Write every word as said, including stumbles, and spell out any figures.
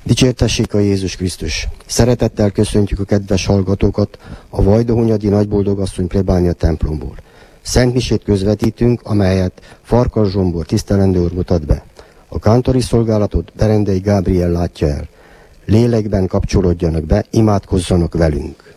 Dicsértessék a Jézus Krisztus! Szeretettel köszöntjük a kedves hallgatókat a Vajdahunyadi Nagyboldogasszony plébánia templomból. Szent misét közvetítünk, amelyet Farkas Zsombor tisztelendő úr mutat be. A kántori szolgálatot Berendei Gábriel látja el. Lélekben kapcsolódjanak be, imádkozzanak velünk!